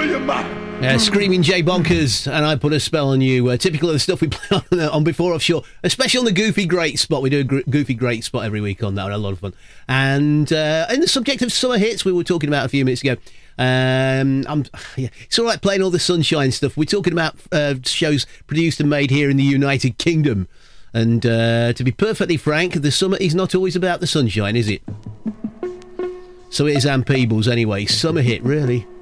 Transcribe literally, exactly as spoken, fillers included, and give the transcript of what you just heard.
you, man. Uh, Screaming Jay Bonkers, and I Put a Spell on You. Uh, typical of the stuff we play on, uh, on Before Offshore, especially on the Goofy Great Spot. We do a gr- Goofy Great Spot every week on that. A lot of fun. And uh, in the subject of summer hits, we were talking about a few minutes ago. Um, I'm, yeah, it's all right playing all the sunshine stuff. We're talking about uh, shows produced and made here in the United Kingdom. And uh, to be perfectly frank, the summer is not always about the sunshine, is it? So it is Ann Peebles anyway. Summer hit, really.